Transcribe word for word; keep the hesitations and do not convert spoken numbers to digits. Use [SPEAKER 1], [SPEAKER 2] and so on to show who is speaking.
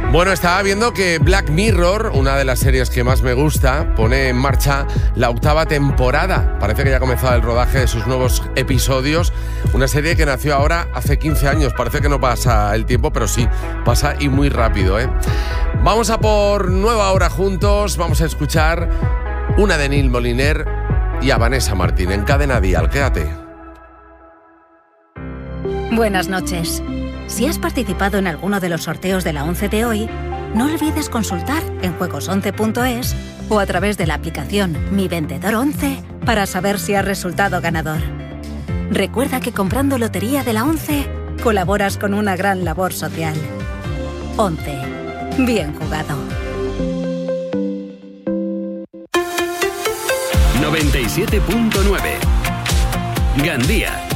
[SPEAKER 1] Bueno, estaba viendo que Black Mirror, una de las series que más me gusta, pone en marcha la octava temporada. Parece que ya ha comenzado el rodaje de sus nuevos episodios. Una serie que nació ahora hace quince años. Parece que no pasa el tiempo, pero sí, pasa y muy rápido, ¿eh? Vamos a por nueva hora juntos. Vamos a escuchar una de Neil Moliner y a Vanessa Martín en Cadena Dial. Quédate.
[SPEAKER 2] Buenas noches. Si has participado en alguno de los sorteos de la once de hoy, no olvides consultar en juegos once punto es o a través de la aplicación Mi Vendedor once para saber si has resultado ganador. Recuerda que comprando Lotería de la once colaboras con una gran labor social. once. Bien jugado.
[SPEAKER 3] noventa y siete punto nueve. Gandía.